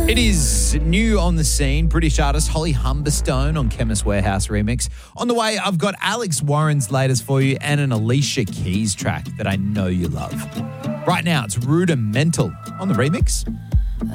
It is new on the scene. British artist Holly Humberstone on Chemist Warehouse remix. On the way, I've got Alex Warren's latest for you and an Alicia Keys track that I know you love. Right now, it's Rudimental on the remix.